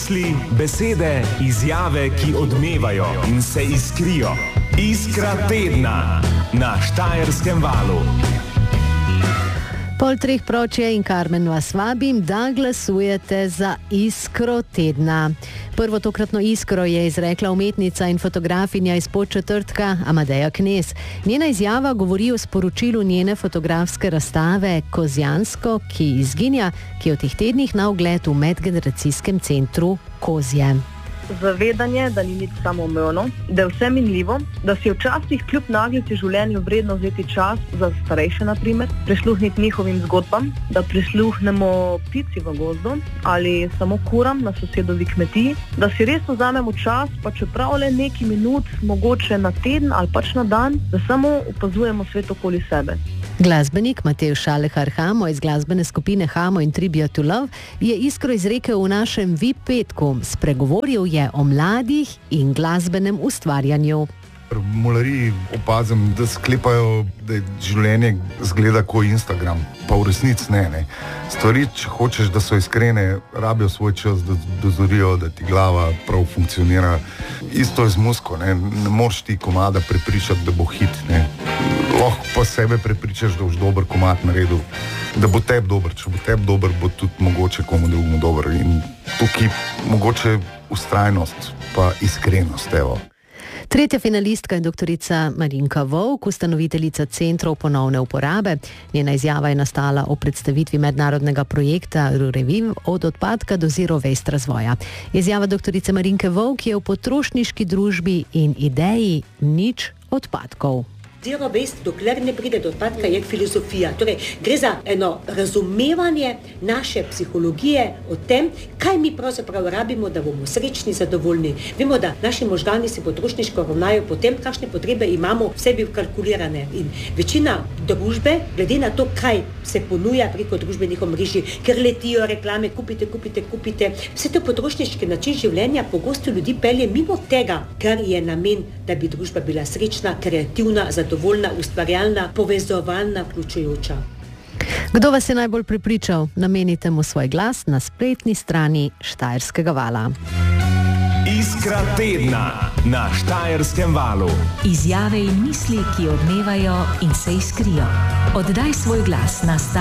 misli, besede, izjave, ki odmevajo in se iskrijo. Iskra tedna na Štajerskem valu. 2:30 pročje in Karmen vas vabim, da glasujete za Iskro tedna. Prvo tokratno iskro je izrekla umetnica in fotografinja iz Podčetrtka Amadeja Knez. Njena izjava govori o sporočilu njene fotografske razstave Kozjansko, ki izginja, ki je v teh tednih na ogled v medgeneracijskem centru Kozje. Zavedanje, da ni nič samoumevno, da je vse minljivo, da si včasih kljub naglici življenju vredno vzeti čas za starejše, naprimer, prisluhniti njihovim zgodbam, da prisluhnemo ptici v gozdu ali samo kuram na sosedovi kmetiji, da si res vzamemo čas, pa čeprav le nekaj minut, mogoče na teden ali pač na dan, da samo opazujemo svet okoli sebe. Glasbenik Matej Šalehar Hamo iz glasbene skupine Hamo in Tribute to Love je iskro izrekel v našem VIP petku. Spregovoril je o mladih in glasbenem ustvarjanju. V mulariji opazim, da sklepajo, da življenje zgleda kot Instagram, pa v resnici ne. Stvari, če hočeš, da so iskrene, rabijo svoj čas, da dozorijo, da ti glava prav funkcionira. Isto je z muziko, ne moreš ti komada prepričati, da bo hit, ne. Lahko pa sebe prepričaš, da boš dober komad naredil, da bo tebi dober. Če bo tebi dober, bo tudi mogoče komu drugemu dober. In tukaj mogoče vztrajnost pa iskrenost, evo. Tretja finalistka je doktorica Marinka Vovk, ustanoviteljica centrov ponovne uporabe. Njena izjava je nastala o predstavitvi mednarodnega projekta Rureviv od odpadka do zero waste razvoja. Izjava doktorice Marinke Vovk je v potrošniški družbi in ideji nič odpadkov. Zero waste, dokler ne pride do odpadka, je filozofija. Torej, gre za eno razumevanje naše psihologije o tem, kaj mi pravzaprav rabimo, da bomo srečni, zadovoljni. Vemo, da naši možgani se potrošniško ravnajo po tem, kakšne potrebe imamo v sebi vkalkulirane. In večina družbe, glede na to, kaj se ponuja preko družbenih omrežij, ker letijo reklame, kupite, vse to potrošniški način življenja pogosto ljudi pelje mimo tega, kar je namen, da bi družba bila srečna, kreativna, zadovoljna, ustvarjalna, povezovalna, vključujoča. Kdo vas je najbolj prepričal? Namenite mu svoj glas na spletni strani Štajerskega vala. Iskra tedna na Štajerskem valu. Izjave in misli, ki odmevajo in se iskrijo. Oddaj svoj glas na